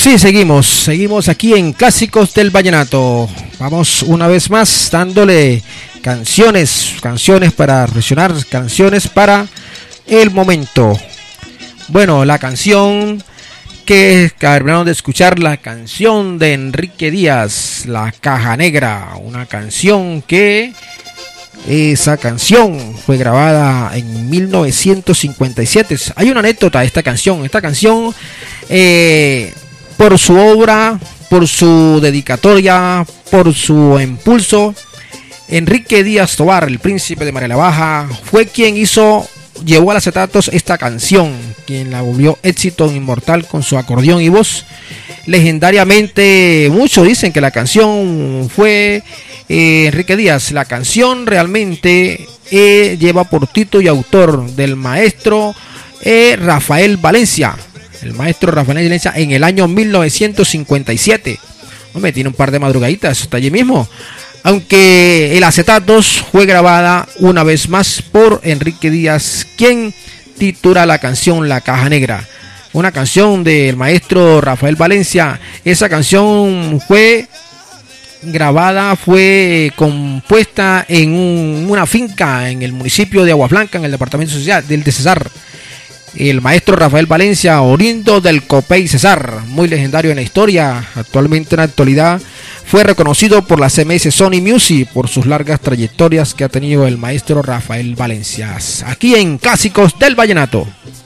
Sí, seguimos aquí en Clásicos del Vallenato. Vamos una vez más dándole canciones para reflexionar, canciones para el momento. Bueno, la canción que acabamos de escuchar, la canción de Enrique Díaz, La Caja Negra, una canción que esa canción fue grabada en 1957. Hay una anécdota de esta canción. Por su obra, por su dedicatoria, por su impulso, Enrique Díaz Tovar, el príncipe de María la Baja, fue quien llevó a los acetatos esta canción, quien la volvió éxito inmortal con su acordeón y voz. Legendariamente, muchos dicen que la canción fue Enrique Díaz. La canción realmente lleva por título y autor del maestro Rafael Valencia. El maestro Rafael Valencia en el año 1957. Hombre, tiene un par de madrugaditas, está allí mismo. Aunque el acetatos fue grabada una vez más por Enrique Díaz, quien titula la canción La Caja Negra. Una canción del maestro Rafael Valencia. Esa canción fue grabada, fue compuesta en una finca en el municipio de Aguas Blancas, en el departamento del de Cesar. El maestro Rafael Valencia, oriundo del Copey Cesar, muy legendario en la historia. Actualmente en la actualidad fue reconocido por la CMS Sony Music por sus largas trayectorias que ha tenido el maestro Rafael Valencia. Aquí en Clásicos del Vallenato.